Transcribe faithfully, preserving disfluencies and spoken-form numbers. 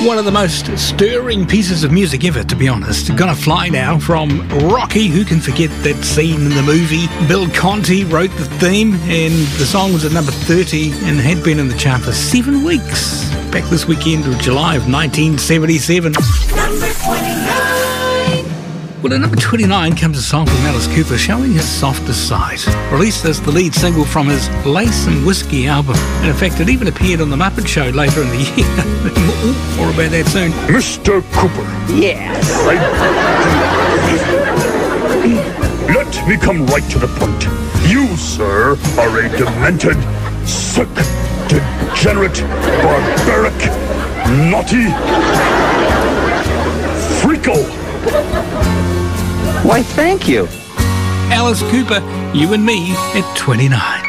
One of the most stirring pieces of music ever, to be honest. Gonna Fly Now from Rocky. Who can forget that scene in the movie? Bill Conti wrote the theme, and the song was at number thirty and had been in the chart for seven weeks. Back this weekend of July of nineteen seventy-seven. Number twenty-nine. Well, at number twenty-nine comes a song from Alice Cooper showing his softer side. Released as the lead single from his Lace and Whiskey album. And in fact, it even appeared on The Muppet Show later in the year. More about that soon. Mister Cooper. Yes. I... Let me come right to the point. You, sir, are a demented, sick, degenerate, barbaric, naughty freako. Why, thank you. Alice Cooper, You and Me at twenty-nine.